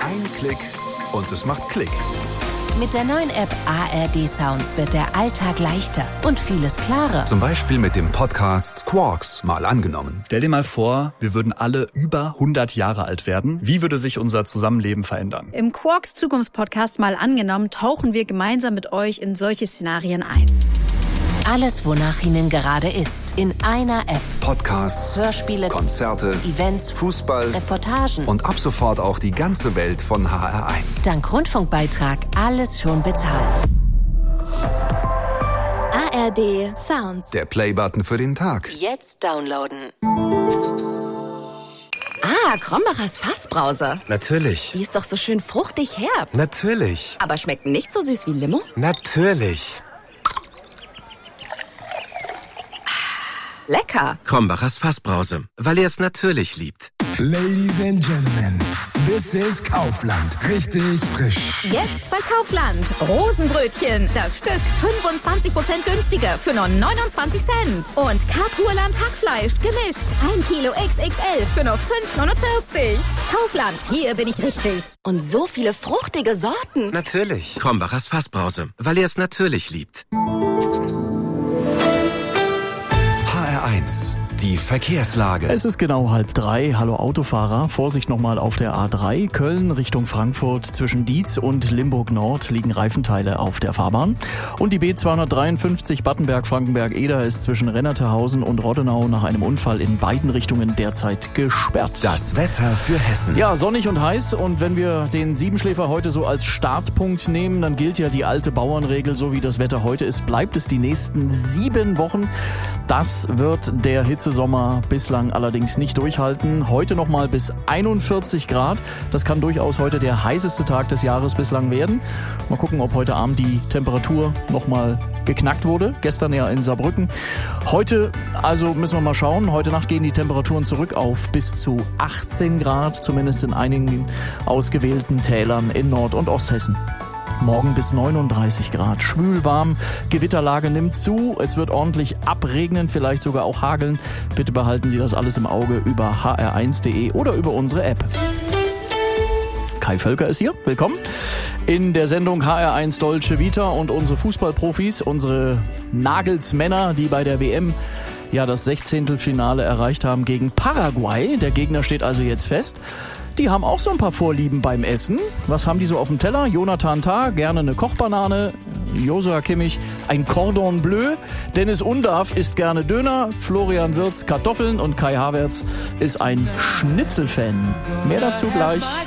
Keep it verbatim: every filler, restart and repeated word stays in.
Ein Klick und es macht Klick. Mit der neuen App A R D Sounds wird der Alltag leichter und vieles klarer. Zum Beispiel mit dem Podcast Quarks mal angenommen. Stell dir mal vor, wir würden alle über hundert Jahre alt werden. Wie würde sich unser Zusammenleben verändern? Im Quarks Zukunftspodcast mal angenommen tauchen wir gemeinsam mit euch in solche Szenarien ein. Alles, wonach Ihnen gerade ist, in einer App. Podcasts, Hörspiele, Konzerte, Events, Fußball, Reportagen und ab sofort auch die ganze Welt von H R eins. Dank Rundfunkbeitrag alles schon bezahlt. A R D Sounds. Der Playbutton für den Tag. Jetzt downloaden. Ah, Krombacher's Fassbrause. Natürlich. Die ist doch so schön fruchtig herb. Natürlich. Aber schmeckt nicht so süß wie Limo? Natürlich. Lecker. Krombacher's Fassbrause, weil er es natürlich liebt. Ladies and Gentlemen, this is Kaufland. Richtig frisch. Jetzt bei Kaufland. Rosenbrötchen. Das Stück fünfundzwanzig Prozent günstiger für nur neunundzwanzig Cent. Und Kapurland Hackfleisch gemischt. Ein Kilo X X L für nur fünf neunundvierzig. Kaufland, hier bin ich richtig. Und so viele fruchtige Sorten. Natürlich. Krombacher's Fassbrause, weil er es natürlich liebt. H R eins. Die Verkehrslage. Es ist genau halb drei. Hallo Autofahrer. Vorsicht nochmal auf der A drei. Köln Richtung Frankfurt. Zwischen Dietz und Limburg Nord liegen Reifenteile auf der Fahrbahn. Und die B zweihundertdreiundfünfzig Battenberg-Frankenberg-Eder ist zwischen Rennertehausen und Roddenau nach einem Unfall in beiden Richtungen derzeit gesperrt. Das Wetter für Hessen. Ja, sonnig und heiß. Und wenn wir den Siebenschläfer heute so als Startpunkt nehmen, dann gilt ja die alte Bauernregel, so wie das Wetter heute ist, bleibt es die nächsten sieben Wochen. Das wird der Hitzesommer bislang allerdings nicht durchhalten. Heute nochmal bis einundvierzig Grad. Das kann durchaus heute der heißeste Tag des Jahres bislang werden. Mal gucken, ob heute Abend die Temperatur nochmal geknackt wurde. Gestern ja in Saarbrücken. Heute, also müssen wir mal schauen. Heute Nacht gehen die Temperaturen zurück auf bis zu achtzehn Grad, zumindest in einigen ausgewählten Tälern in Nord- und Osthessen. Morgen bis neununddreißig Grad. Schwül warm, Gewitterlage nimmt zu. Es wird ordentlich abregnen, vielleicht sogar auch hageln. Bitte behalten Sie das alles im Auge über h r eins punkt d e oder über unsere App. Kai Völker ist hier. Willkommen in der Sendung H R eins Dolce Vita und unsere Fußballprofis, unsere Nagelsmänner, die bei der W M ja das Sechzehntelfinale erreicht haben gegen Paraguay. Der Gegner steht also jetzt fest. Die haben auch so ein paar Vorlieben beim Essen. Was haben die so auf dem Teller? Jonathan Tah, gerne eine Kochbanane. Josua Kimmich, ein Cordon Bleu. Dennis Undarf isst gerne Döner. Florian Wirtz Kartoffeln. Und Kai Havertz ist ein Schnitzelfan. Mehr dazu gleich.